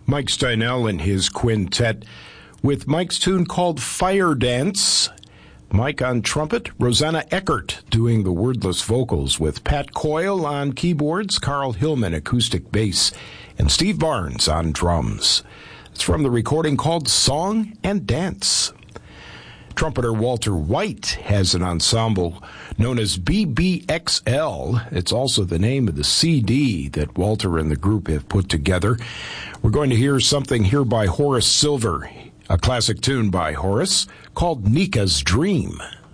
Mike Steinell and his quintet with Mike's tune called Fire Dance. Mike on trumpet, Rosanna Eckert doing the wordless vocals with Pat Coyle on keyboards, Carl Hillman acoustic bass, and Steve Barnes on drums. It's from the recording called Song and Dance. Trumpeter Walter White has an ensemble known as BBXL. It's also the name of the CD that Walter and the group have put together. We're going to hear something here by Horace Silver, a classic tune by Horace called Nika's Dream.